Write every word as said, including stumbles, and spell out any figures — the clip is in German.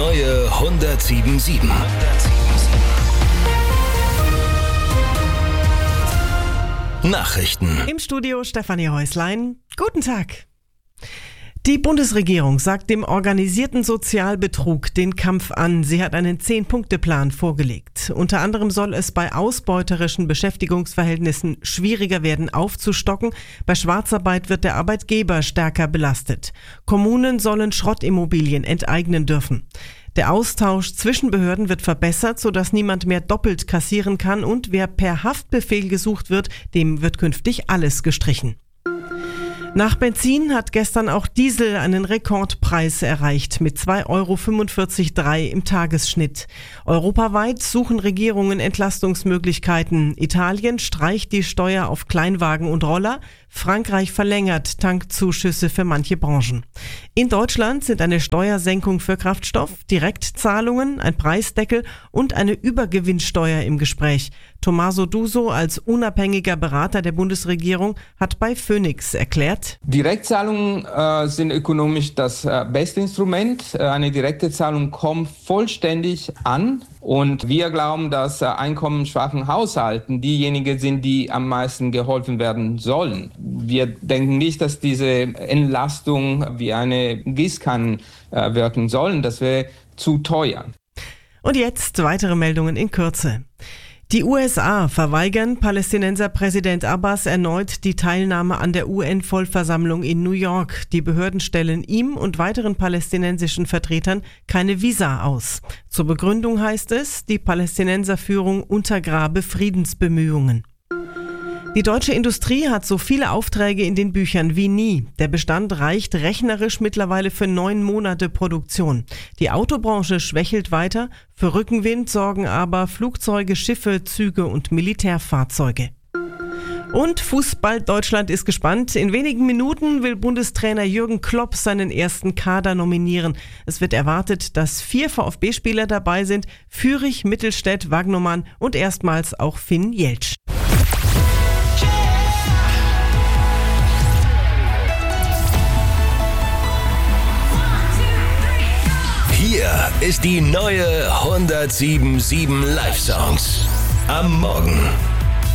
neue hundertsieben Komma sieben. Nachrichten. Im Studio Stefanie Häuslein. Guten Tag. Die Bundesregierung sagt dem organisierten Sozialbetrug den Kampf an. Sie hat einen Zehn-Punkte-Plan vorgelegt. Unter anderem soll es bei ausbeuterischen Beschäftigungsverhältnissen schwieriger werden, aufzustocken. Bei Schwarzarbeit wird der Arbeitgeber stärker belastet. Kommunen sollen Schrottimmobilien enteignen dürfen. Der Austausch zwischen Behörden wird verbessert, sodass niemand mehr doppelt kassieren kann, und wer per Haftbefehl gesucht wird, dem wird künftig alles gestrichen. Nach Benzin hat gestern auch Diesel einen Rekordpreis erreicht mit zwei Euro fünfundvierzig Komma drei im Tagesschnitt. Europaweit suchen Regierungen Entlastungsmöglichkeiten. Italien streicht die Steuer auf Kleinwagen und Roller. Frankreich verlängert Tankzuschüsse für manche Branchen. In Deutschland sind eine Steuersenkung für Kraftstoff, Direktzahlungen, ein Preisdeckel und eine Übergewinnsteuer im Gespräch. Tommaso Duso als unabhängiger Berater der Bundesregierung hat bei Phoenix erklärt: Direktzahlungen äh, sind ökonomisch das äh, beste Instrument. Äh, eine direkte Zahlung kommt vollständig an. Und wir glauben, dass äh, einkommensschwachen Haushalten diejenigen sind, die am meisten geholfen werden sollen. Wir denken nicht, dass diese Entlastung wie eine Gießkanne äh, wirken sollen. Das wäre zu teuer. Und jetzt weitere Meldungen in Kürze. Die U S A verweigern Palästinenser Präsident Abbas erneut die Teilnahme an der U N-Vollversammlung in New York. Die Behörden stellen ihm und weiteren palästinensischen Vertretern keine Visa aus. Zur Begründung heißt es, die Palästinenserführung untergrabe Friedensbemühungen. Die deutsche Industrie hat so viele Aufträge in den Büchern wie nie. Der Bestand reicht rechnerisch mittlerweile für neun Monate Produktion. Die Autobranche schwächelt weiter. Für Rückenwind sorgen aber Flugzeuge, Schiffe, Züge und Militärfahrzeuge. Und Fußball Deutschland ist gespannt. In wenigen Minuten will Bundestrainer Jürgen Klopp seinen ersten Kader nominieren. Es wird erwartet, dass vier VfB-Spieler dabei sind: Fürich, Mittelstädt, Wagnumann und erstmals auch Finn Jeltsch. Hier ist die neue hundertsieben Komma sieben Live-Songs. Am Morgen.